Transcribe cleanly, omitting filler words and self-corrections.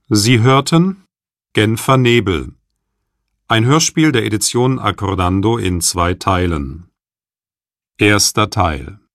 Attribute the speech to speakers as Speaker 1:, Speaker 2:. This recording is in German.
Speaker 1: Sie hörten Genfer Nebel, ein Hörspiel der Edition Accordando in 2 Teilen. Erster Teil.